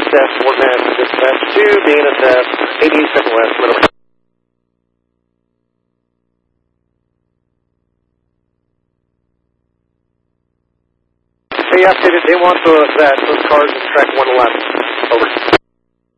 DNSS, Coordinate Dispatch 2, DNSS, 87 West, Middle. They updated, they want those cars in track 111. Over.